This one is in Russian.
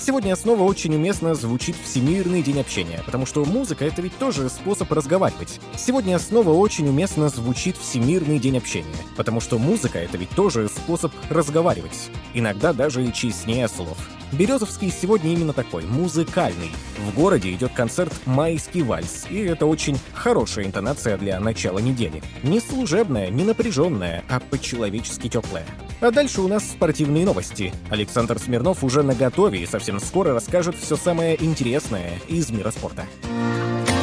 Сегодня снова очень уместно звучит Всемирный день общения, потому что музыка — это ведь тоже способ разговаривать. Сегодня снова очень уместно звучит Всемирный день общения, потому что музыка — это ведь тоже способ разговаривать. Иногда даже и честнее слов. Березовский сегодня именно такой, музыкальный. В городе идет концерт «Майский вальс», и это очень хорошая интонация для начала недели. Не служебная, не напряженная, а по-человечески теплая. А дальше у нас спортивные новости. Александр Смирнов уже наготове и совсем скоро расскажет все самое интересное из мира спорта.